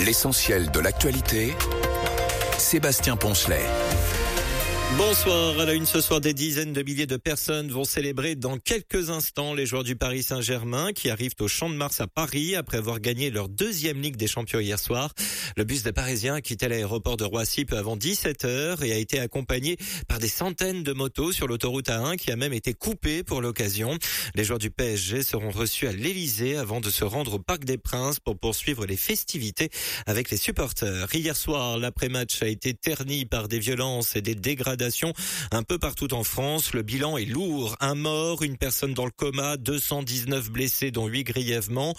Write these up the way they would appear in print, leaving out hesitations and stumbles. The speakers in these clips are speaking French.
L'essentiel de l'actualité, Sébastien Poncelet. Bonsoir. À la une ce soir, des dizaines de milliers de personnes vont célébrer dans quelques instants les joueurs du Paris Saint-Germain qui arrivent au Champ de Mars à Paris après avoir gagné leur deuxième Ligue des Champions hier soir. Le bus des Parisiens a quitté l'aéroport de Roissy peu avant 17h et a été accompagné par des centaines de motos sur l'autoroute A1 qui a même été coupée pour l'occasion. Les joueurs du PSG seront reçus à l'Elysée avant de se rendre au Parc des Princes pour poursuivre les festivités avec les supporters. Hier soir, l'après-match a été terni par des violences et des dégradations un peu partout en France. Le bilan est lourd. Un mort, une personne dans le coma, 219 blessés dont 8 grièvement,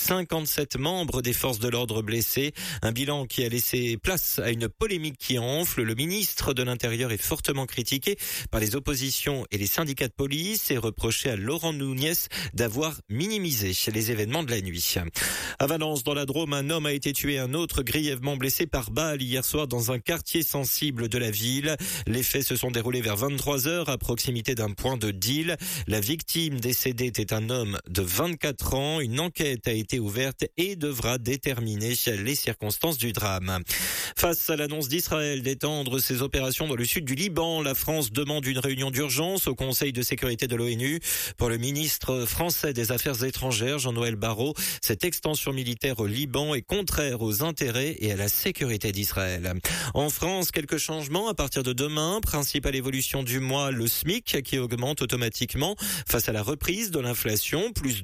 57 membres des forces de l'ordre blessés. Un bilan qui a laissé place à une polémique qui enfle. Le ministre de l'Intérieur est fortement critiqué par les oppositions et les syndicats de police et reproché à Laurent Nunez d'avoir minimisé les événements de la nuit. À Valence, dans la Drôme, un homme a été tué, un autre grièvement blessé par balle hier soir dans un quartier sensible de la ville. Les faits se sont déroulés vers 23h à proximité d'un point de deal. La victime décédée était un homme de 24 ans. Une enquête a été ouverte et devra déterminer les circonstances du drame. Face à l'annonce d'Israël d'étendre ses opérations dans le sud du Liban, la France demande une réunion d'urgence au Conseil de sécurité de l'ONU. Pour le ministre français des Affaires étrangères, Jean-Noël Barrot, cette extension militaire au Liban est contraire aux intérêts et à la sécurité d'Israël. En France, quelques changements à partir de demain. Principale évolution du mois, le SMIC qui augmente automatiquement face à la reprise de l'inflation, plus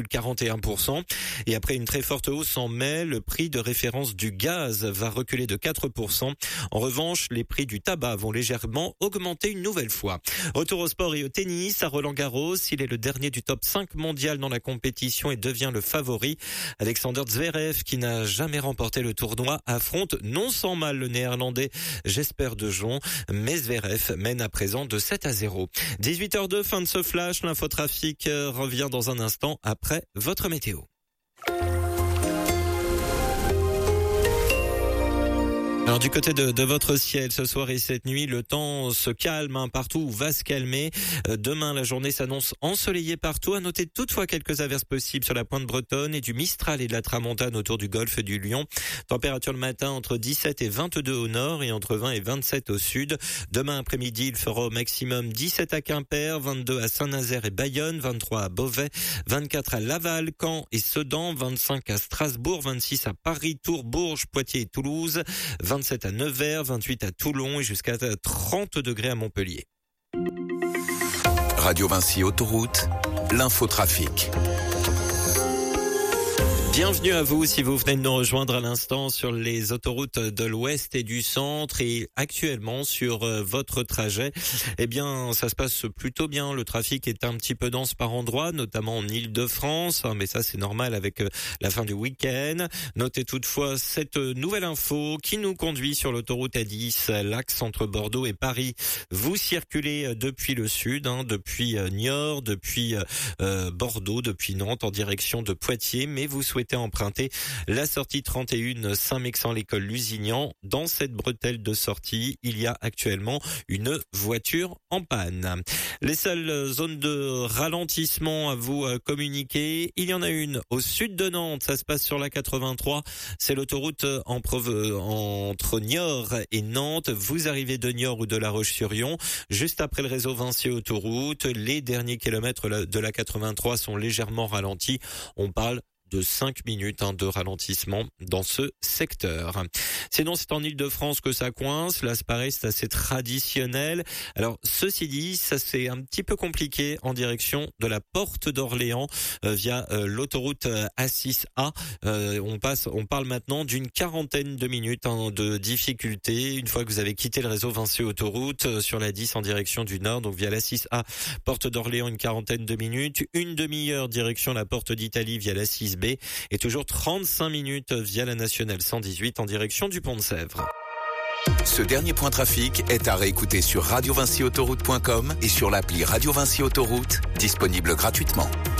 2,41%. Et après une très forte hausse en mai, le prix de référence du gaz va reculer de 4%. En revanche, les prix du tabac vont légèrement augmenter une nouvelle fois. Retour au sport et au tennis, à Roland-Garros, il est le dernier du top 5 mondial dans la compétition et devient le favori. Alexander Zverev, qui n'a jamais remporté le tournoi, affronte non sans mal le néerlandais Jesper De Jong, mais Zverev mène à présent de 7-0. 18h02, fin de ce flash. L'infotrafic revient dans un instant après votre météo. Alors du côté de votre ciel, ce soir et cette nuit, le temps se calme partout ou va se calmer. Demain, la journée s'annonce ensoleillée partout. À noter toutefois quelques averses possibles sur la pointe bretonne et du Mistral et de la Tramontane autour du golfe du Lion. Température le matin entre 17 et 22 au nord et entre 20 et 27 au sud. Demain après-midi, il fera au maximum 17 à Quimper, 22 à Saint-Nazaire et Bayonne, 23 à Beauvais, 24 à Laval, Caen et Sedan, 25 à Strasbourg, 26 à Paris, Tours, Bourges, Poitiers et Toulouse, 27 à Nevers, 28 à Toulon et jusqu'à 30 degrés à Montpellier. Radio Vinci Autoroute, l'infotrafic. Bienvenue à vous si vous venez de nous rejoindre à l'instant sur les autoroutes de l'Ouest et du Centre et actuellement sur votre trajet. Eh bien, ça se passe plutôt bien. Le trafic est un petit peu dense par endroits, notamment en Île-de-France, mais ça c'est normal avec la fin du week-end. Notez toutefois cette nouvelle info qui nous conduit sur l'autoroute A10, l'axe entre Bordeaux et Paris. Vous circulez depuis le sud, depuis Niort, depuis Bordeaux, depuis Nantes en direction de Poitiers, mais vous souhaitez emprunter la sortie 31 Saint-Mexan-l'École Lusignan. Dans cette bretelle de sortie, il y a actuellement une voiture en panne. Les seules zones de ralentissement à vous communiquer, il y en a une au sud de Nantes, ça se passe sur la 83, c'est l'autoroute entre Niort et Nantes. Vous arrivez de Niort ou de La Roche-sur-Yon, juste après le réseau Vinci Autoroute, les derniers kilomètres de la 83 sont légèrement ralentis. On parle de 5 minutes de ralentissement dans ce secteur. Sinon, c'est en Île-de-France que ça coince. Là, c'est pareil, c'est assez traditionnel. Alors, ceci dit, ça c'est un petit peu compliqué en direction de la Porte d'Orléans via l'autoroute A6A. On parle maintenant d'une quarantaine de minutes de difficulté une fois que vous avez quitté le réseau Vinci Autoroute sur la 10 en direction du nord. Donc, via la 6A, Porte d'Orléans, une quarantaine de minutes. Une demi-heure direction la Porte d'Italie via la 6B. Et toujours 35 minutes via la nationale 118 en direction du Pont de Sèvres. Ce dernier point trafic est à réécouter sur radiovinciautoroute.com et sur l'appli Radio Vinci Autoroute, disponible gratuitement.